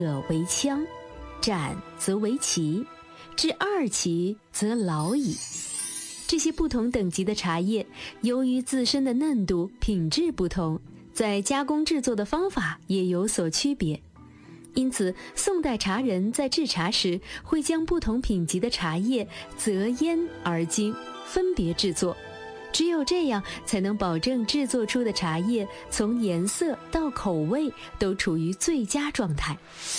者为枪，斩则为旗，至二旗则老矣。这些不同等级的茶叶，由于自身的嫩度、品质不同，在加工制作的方法也有所区别。因此，宋代茶人在制茶时，会将不同品级的茶叶择烟而精，分别制作。只有这样，才能保证制作出的茶叶从颜色到口味都处于最佳状态。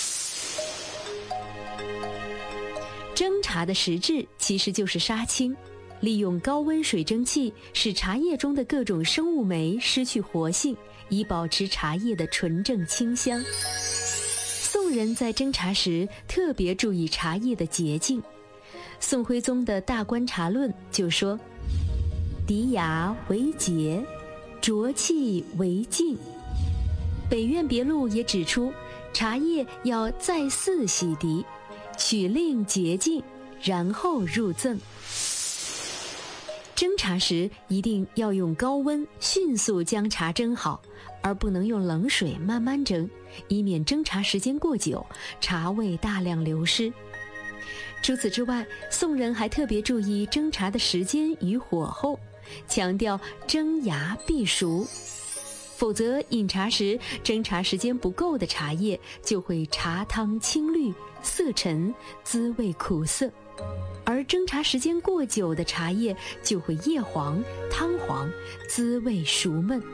蒸茶的实质其实就是杀青，利用高温水蒸气使茶叶中的各种生物酶失去活性，以保持茶叶的纯正清香。宋人在蒸茶时特别注意茶叶的洁净。宋徽宗的《大观茶论》就说：涤芽为洁，浊气为净。北苑别录也指出，茶叶要再四洗涤，取令洁净，然后入赠。蒸茶时一定要用高温迅速将茶蒸好，而不能用冷水慢慢蒸，以免蒸茶时间过久，茶味大量流失。除此之外，宋人还特别注意蒸茶的时间与火候，强调蒸芽必熟，否则饮茶时蒸茶时间不够的茶叶就会茶汤青绿、色沉，滋味苦涩，而蒸茶时间过久的茶叶就会叶黄、汤黄，滋味熟闷。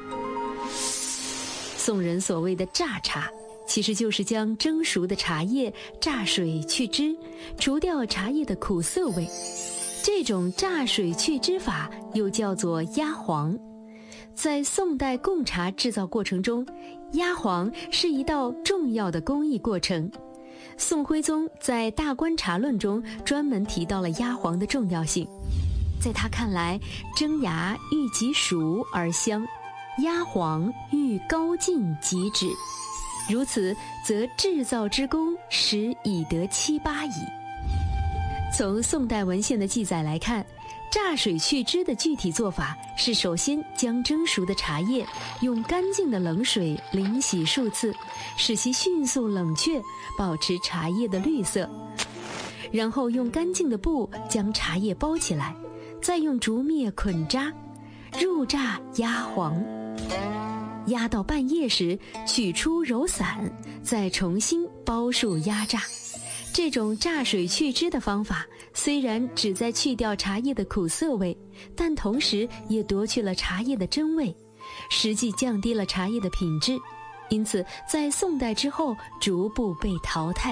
宋人所谓的榨茶，其实就是将蒸熟的茶叶榨水去汁，除掉茶叶的苦涩味。这种榨水去汁法又叫做压黄。在宋代贡茶制造过程中，压黄是一道重要的工艺过程。宋徽宗在《大观茶论》中专门提到了压黄的重要性。在他看来，蒸芽欲极熟而香，压黄欲高进即止，如此则制造之功实已得七八矣。从宋代文献的记载来看，榨水去汁的具体做法是首先将蒸熟的茶叶用干净的冷水淋洗数次，使其迅速冷却，保持茶叶的绿色，然后用干净的布将茶叶包起来，再用竹篾捆扎，入榨压黄。压到半夜时取出揉散，再重新包束压榨。这种榨水去汁的方法虽然旨在去掉茶叶的苦涩味，但同时也夺去了茶叶的真味，实际降低了茶叶的品质，因此在宋代之后逐步被淘汰。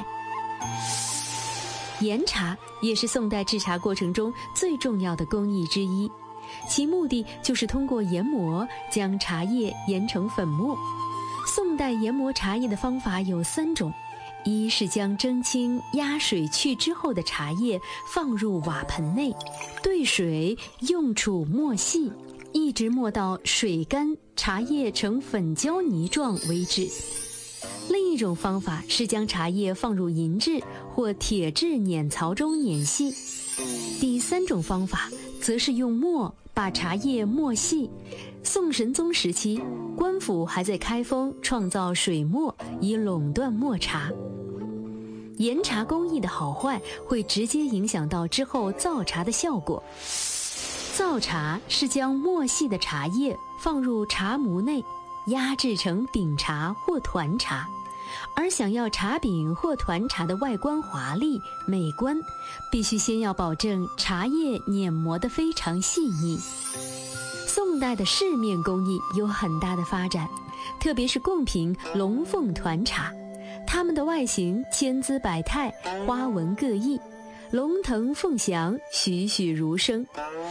研茶也是宋代制茶过程中最重要的工艺之一，其目的就是通过研磨将茶叶研成粉末。宋代研磨茶叶的方法有3种，一是将蒸青压水去之后的茶叶放入瓦盆内，兑水用杵磨细，一直磨到水干，茶叶呈粉胶泥状为止。另一种方法是将茶叶放入银质或铁质碾槽中碾细。第3种方法则是用磨把茶叶磨细。宋神宗时期，官府还在开封创造水磨，以垄断磨茶。研茶工艺的好坏会直接影响到之后造茶的效果。造茶是将磨细的茶叶放入茶模内，压制成饼茶或团茶，而想要茶饼或团茶的外观华丽美观，必须先要保证茶叶碾磨得非常细腻。宋代的饰面工艺有很大的发展，特别是贡品龙凤团茶，它们的外形千姿百态，花纹各异，龙腾凤翔，栩栩如生。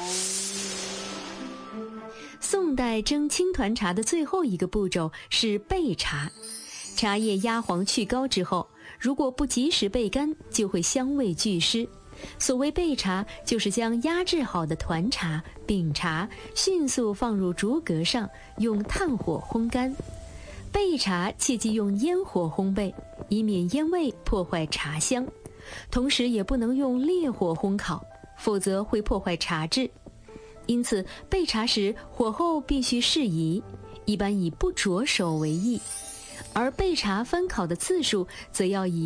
宋代蒸青团茶的最后一个步骤是焙茶。茶叶压黄去膏之后，如果不及时焙干，就会香味俱失。所谓焙茶，就是将压制好的团茶、饼茶迅速放入竹阁上，用炭火烘干。焙茶切忌用烟火烘焙，以免烟味破坏茶香，同时也不能用烈火烘烤，否则会破坏茶质。因此焙茶时火候必须适宜，一般以不着手为宜。 而焙茶翻烤的次数则要以